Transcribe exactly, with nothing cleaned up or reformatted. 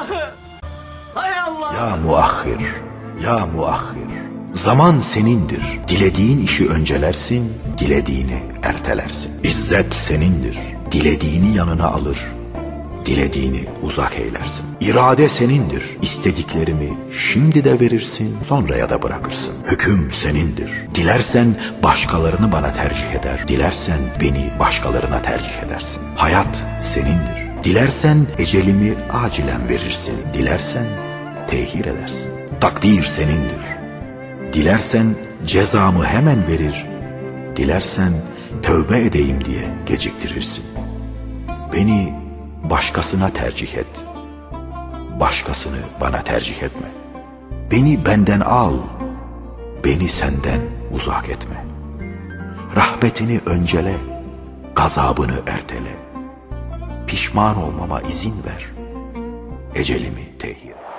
Hay Allah. Ya muahhir, ya muahhir, zaman senindir. Dilediğin işi öncelersin, dilediğini ertelersin. İzzet senindir. Dilediğini yanına alır, dilediğini uzak eylersin. İrade senindir. İstediklerimi şimdi de verirsin, sonraya da bırakırsın. Hüküm senindir. Dilersen başkalarını bana tercih eder, dilersen beni başkalarına tercih edersin. Hayat senindir. Dilersen ecelimi acilen verirsin, dilersen tehir edersin. Takdir senindir. Dilersen cezamı hemen verir, dilersen tövbe edeyim diye geciktirirsin. Beni başkasına tercih et, başkasını bana tercih etme. Beni benden al, beni senden uzak etme. Rahmetini öncele, gazabını ertele. Pişman olmama izin ver, ecelimi tehir.